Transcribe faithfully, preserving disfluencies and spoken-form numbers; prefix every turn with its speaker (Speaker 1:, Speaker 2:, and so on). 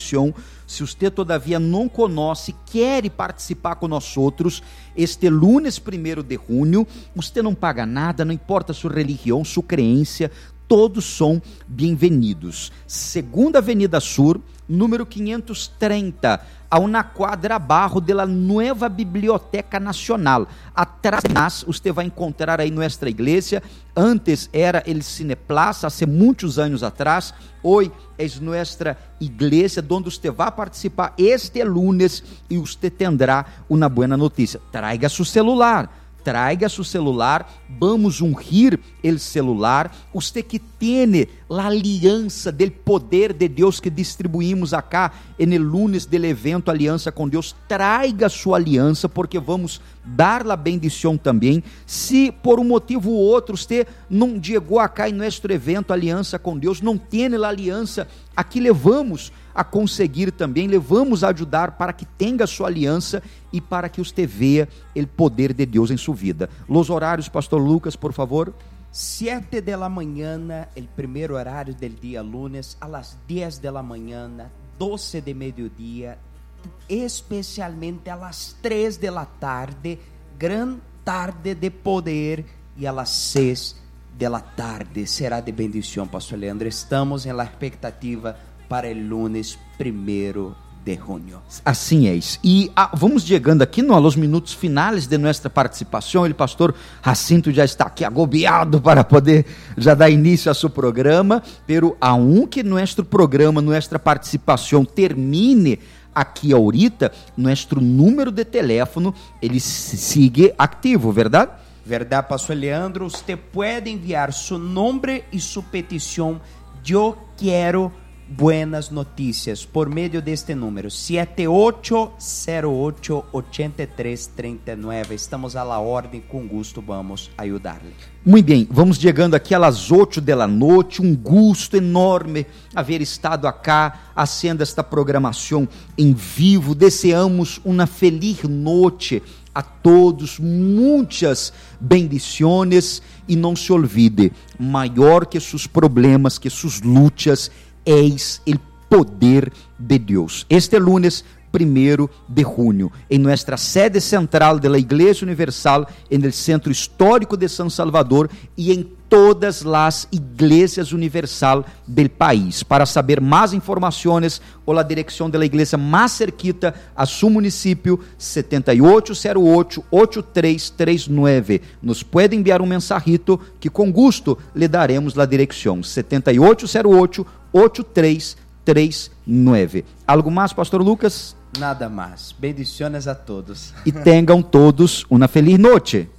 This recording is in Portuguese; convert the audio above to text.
Speaker 1: bendição. Se você todavia não conhece, quer participar com nós outros, este lunes primeiro de junho, você não paga nada, não importa sua religião, sua crença, todos são bem-vindos. Segunda Avenida Sur, número quinhentos e trinta, a uma quadra abaixo da nova Biblioteca Nacional. Atrás de nós, você vai encontrar aí nossa igreja. Antes era el Cineplaza, há muitos anos atrás. Hoje é nossa igreja, onde você vai participar este lunes e você terá uma boa notícia. Traga seu celular. Traga seu celular, vamos ungir o celular. Você que tem a aliança do poder de Deus que distribuímos acá no lunes do evento Aliança com Deus, traga sua aliança, porque vamos dar a bendição também. Se por um motivo ou outro você não chegou acá em nosso evento Aliança com Deus, não tem a aliança, aqui levamos a conseguir também, levamos a ajudar para que tenha sua aliança e para que você veja o poder de Deus em sua vida. Los horários, pastor Lucas, por favor.
Speaker 2: Siete de la mañana, el primer horario del día lunes, a las diez de la mañana, doce de mediodía, especialmente a las tres de la tarde, gran tarde de poder, y a las seis de la tarde será de bendición, pastor Leandro. Estamos en la expectativa para el lunes primeiro de junho.
Speaker 1: Assim é. E ah, vamos chegando aqui no, aos minutos finais de nossa participação. O pastor Jacinto já está aqui agobiado para poder já dar início a seu programa. Pero aunque nosso programa, nossa participação termine aqui ahorita, nosso número de telefone ele sigue ativo, verdade?
Speaker 2: Verdade, pastor Leandro. Você pode enviar seu nome e sua petição. Eu quero buenas noticias por medio de este número siete ocho cero ocho ocho tres tres nueve. Estamos a la orden, com gusto vamos ajudar-lhe.
Speaker 1: Muito bem, vamos chegando aqui às oito da noite. Um gosto enorme haver estado acá, fazendo esta programação em vivo. Desejamos uma feliz noite a todos, muitas bendições, e não se olvide, maior que seus problemas, que suas lutas, eis o poder de Deus. Este lunes primeiro de junho, em nossa sede central da Igreja Universal, no Centro Histórico de São Salvador e em todas as igrejas universal do país. Para saber mais informações ou a direção da igreja mais cerquita a seu município, sete oito zero oito oito três três nove. Nos pode enviar um mensajito que com gosto lhe daremos a direção. sete oito zero oito oito três três nove. Algo mais, pastor Lucas?
Speaker 2: Nada mais. Bendiciones a todos.
Speaker 1: E tenham todos uma feliz noite.